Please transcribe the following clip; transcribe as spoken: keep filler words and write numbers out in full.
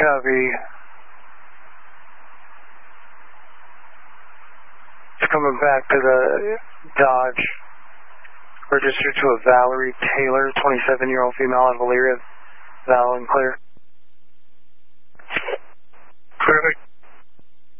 Copy. It's coming back to the Dodge. Registered to a Valerie Taylor, twenty-seven-year-old female out of Elyria. Valid and clear.